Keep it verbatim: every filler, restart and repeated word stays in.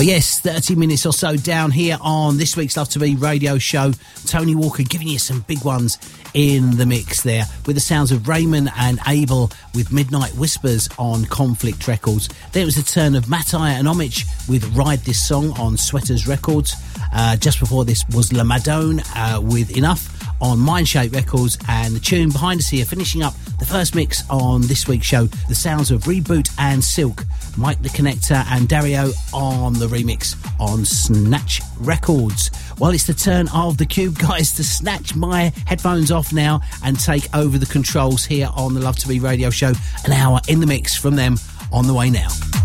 yes, thirty minutes or so down here on this week's Love to Be radio show. Tony Walker giving you some big ones in the mix there, with the sounds of Raymond and Abel with Midnight Whispers on Conflict Records. Then it was the turn of Matai and Homage with Ride This Song on Sweaters Records. Uh, just before this was La Madone uh, with Enough on Mindshape Records, and the tune behind us here, finishing up the first mix on this week's show, the sounds of Reboot and Silk, Mike the Connector and Dario on the remix on Snatch Records. Well, it's the turn of the Cube guys to snatch my headphones off now and take over the controls here on the Love to Be radio show. An hour in the mix from them on the way now.